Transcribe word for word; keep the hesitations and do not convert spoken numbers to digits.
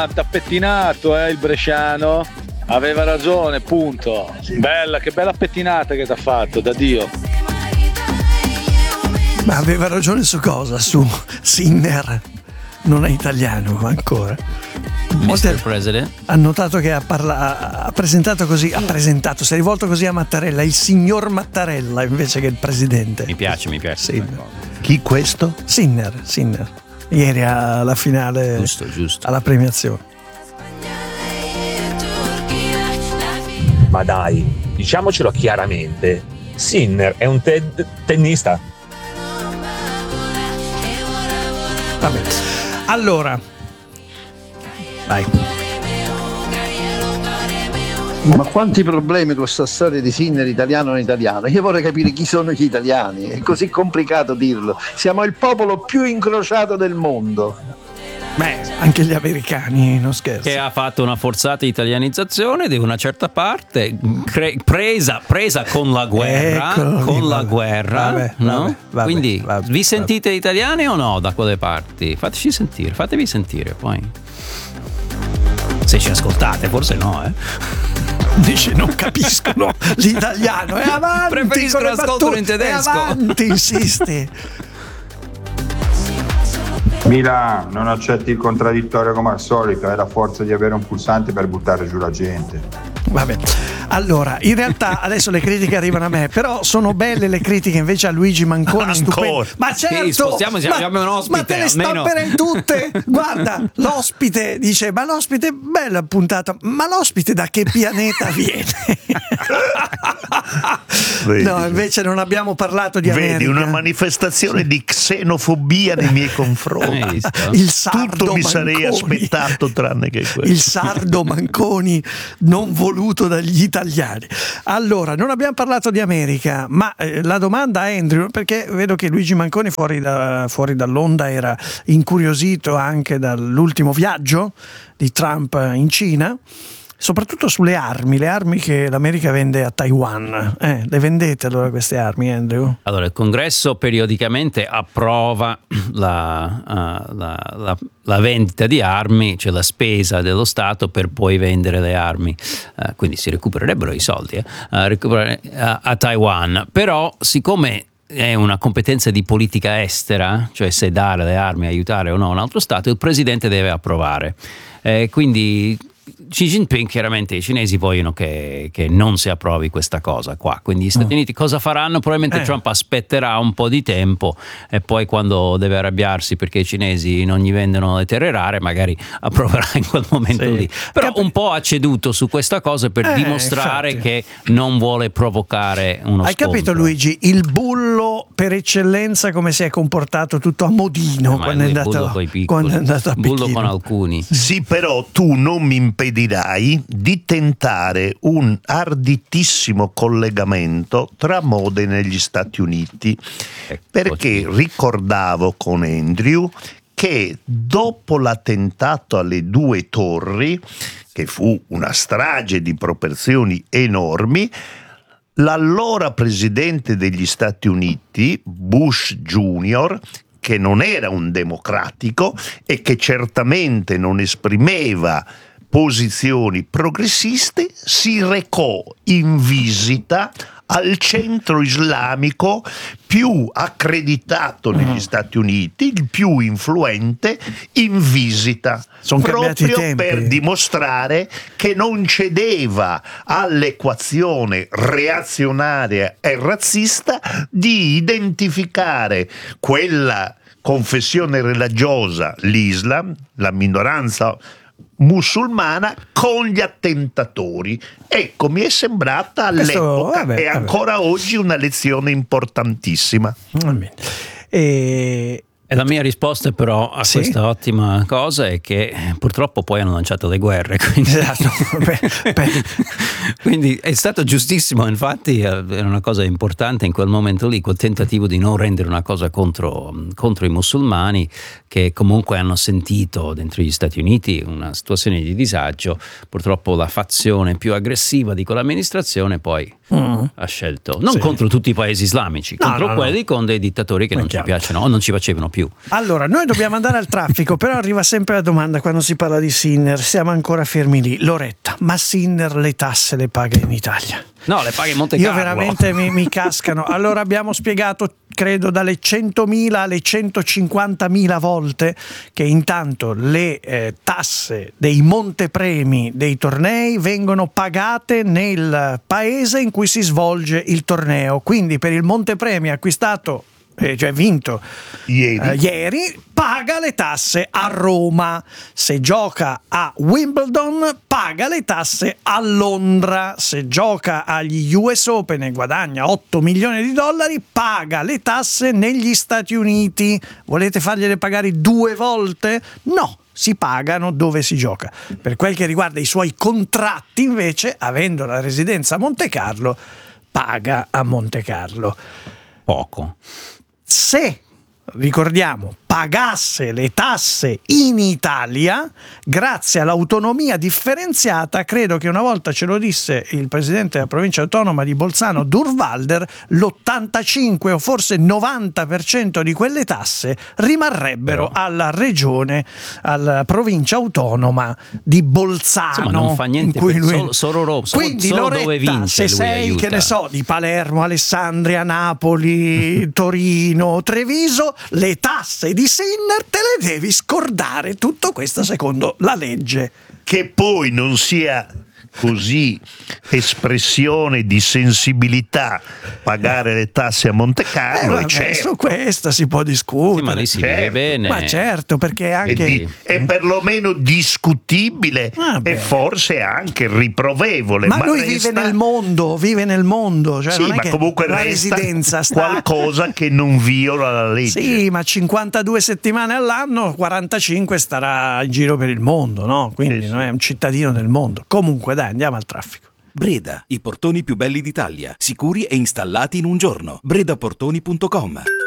T'ha pettinato, eh, il bresciano. Aveva ragione, punto. Bella, che bella pettinata che t'ha fatto, da Dio. Ma aveva ragione su cosa? Su Sinner. Non è italiano ancora. mister President ha notato che ha, parla- ha presentato così, ha presentato, si è rivolto così a Mattarella, il signor Mattarella invece che il presidente. Mi piace, mi piace. Sì. Chi questo? Sinner, Sinner. Ieri alla finale, giusto, giusto. alla premiazione. Ma dai, diciamocelo chiaramente, Sinner è un te- tennista. Vabbè. Allora, vai. Ma quanti problemi con questa storia di Sinner italiano e italiano? Io vorrei capire chi sono gli italiani, è così complicato dirlo. Siamo il popolo più incrociato del mondo. Beh, anche gli americani, non scherzo. Che ha fatto una forzata italianizzazione di una certa parte, cre- presa, presa con la guerra, Eccolo con lì, la vabbè, guerra, vabbè, no? vabbè, vabbè, Quindi vabbè, vi sentite vabbè. italiani o no da quelle parti? Fateci sentire, fatevi sentire poi. Se ci ascoltate, forse no, eh. Dice non capiscono l'italiano, è avanti. Preferiscono ascoltare in tedesco. È avanti, insisti. Milan, non accetti il contraddittorio come al solito, è la forza di avere un pulsante per buttare giù la gente. Vabbè, allora in realtà adesso le critiche arrivano a me, però sono belle le critiche invece a Luigi Manconi. Stupendo. Ma certo, sì, spostiamo, ma, abbiamo un ospite, ma te le almeno. stopperei tutte. Guarda, l'ospite dice: ma l'ospite, bella puntata, ma l'ospite da che pianeta viene? Vedi. No, invece non abbiamo parlato di Vedi, America. una manifestazione di xenofobia nei miei confronti. Il sardo Tutto mi Manconi. sarei aspettato tranne che questo. Il sardo Manconi non voluto dagli italiani. Allora, non abbiamo parlato di America, ma eh, la domanda a Andrew, perché vedo che Luigi Manconi fuori, da, fuori dall'onda era incuriosito anche dall'ultimo viaggio di Trump in Cina, soprattutto sulle armi, le armi che l'America vende a Taiwan. Eh, le vendete allora queste armi, Andrew? Allora, il Congresso periodicamente approva la, uh, la, la, la vendita di armi, cioè la spesa dello Stato per poi vendere le armi. Uh, quindi si recupererebbero i soldi eh, uh, recuperare, uh, a Taiwan. Però, siccome è una competenza di politica estera, cioè se dare le armi, aiutare o no un altro Stato, il Presidente deve approvare. Eh, quindi Xi Jinping, chiaramente i cinesi vogliono che, che non si approvi questa cosa qua, quindi gli Stati Uniti cosa faranno? Probabilmente eh. Trump aspetterà un po' di tempo e poi quando deve arrabbiarsi perché i cinesi non gli vendono le terre rare magari approverà in quel momento sì. lì, però Cap- un po' ha ceduto su questa cosa per eh, dimostrare infatti. che non vuole provocare uno Hai scontro. capito, Luigi? Il bullo per eccellenza come si è comportato tutto a modino eh, quando, è andato, quando è andato a Pechino. Bullo con alcuni. Sì, però tu non mi impedirai di tentare un arditissimo collegamento tra Modena e gli Stati Uniti, ecco, perché ricordavo con Andrew che dopo l'attentato alle due torri, che fu una strage di proporzioni enormi, l'allora presidente degli Stati Uniti, Bush Junior, che non era un democratico e che certamente non esprimeva posizioni progressiste, si recò in visita al centro islamico più accreditato negli Stati Uniti, il più influente, in visita, Sono proprio tempi. per dimostrare che non cedeva all'equazione reazionaria e razzista di identificare quella confessione religiosa, l'Islam, la minoranza musulmana, con gli attentatori. Ecco, mi è sembrata all'epoca Questo, vabbè, e ancora vabbè. oggi una lezione importantissima. E... E la mia risposta però a sì? questa ottima cosa è che purtroppo poi hanno lanciato le guerre, quindi, esatto. beh, beh. quindi è stato giustissimo, infatti era una cosa importante in quel momento lì, quel tentativo di non rendere una cosa contro, contro i musulmani, che comunque hanno sentito dentro gli Stati Uniti una situazione di disagio. Purtroppo la fazione più aggressiva di quell'amministrazione poi mm. ha scelto, non sì. contro tutti i paesi islamici, no, contro no, quelli no. con dei dittatori che non, non ci piacciono o non ci facevano più più. Allora, noi dobbiamo andare al traffico, però arriva sempre la domanda quando si parla di Sinner, siamo ancora fermi lì. Loretta, ma Sinner le tasse le paga in Italia? No, le paga in Monte Carlo. Io veramente mi, mi cascano. Allora abbiamo spiegato, credo, dalle centomila alle centocinquantamila volte che intanto le eh, tasse dei montepremi dei tornei vengono pagate nel paese in cui si svolge il torneo. Quindi per il montepremi acquistato, eh, cioè vinto Ieri. eh, ieri, paga le tasse a Roma. Se gioca a Wimbledon paga le tasse a Londra. Se gioca agli U S Open e guadagna otto milioni di dollari paga le tasse negli Stati Uniti. Volete fargliele pagare due volte? No, si pagano dove si gioca. Per quel che riguarda i suoi contratti, invece, avendo la residenza a Monte Carlo, paga a Monte Carlo. Poco. Se, ricordiamo, pagasse le tasse in Italia, grazie all'autonomia differenziata, credo che una volta ce lo disse il presidente della provincia autonoma di Bolzano, Durwalder, l'ottantacinque o forse novanta per cento di quelle tasse rimarrebbero Però. alla regione, alla provincia autonoma di Bolzano. Insomma, non fa niente in cui per- lui... solo- solo Roma, solo- Quindi solo Loretta, dove vince se lui sei, aiuta. che ne so, di Palermo, Alessandria, Napoli, Torino, Treviso, le tasse di Sinner te le devi scordare. Tutto questo secondo la legge. Che poi non sia così espressione di sensibilità pagare le tasse a Monte Eh, Carlo, vabbè, è certo. su questa si può discutere. Sì, ma lì si certo. vive bene. Ma certo, perché È, anche di- è perlomeno discutibile Vabbè. e forse anche riprovevole. ma, Ma, lui resta- vive nel mondo, vive nel mondo, cioè Sì, non è ma che comunque la resta residenza sta qualcosa che non viola la legge. Sì, ma cinquantadue settimane all'anno, quarantacinque starà in giro per il mondo, no? Quindi Sì, sì. non è un cittadino del mondo. Comunque, dai, andiamo al traffico. Breda, i portoni più belli d'Italia, sicuri e installati in un giorno. bredaportoni punto com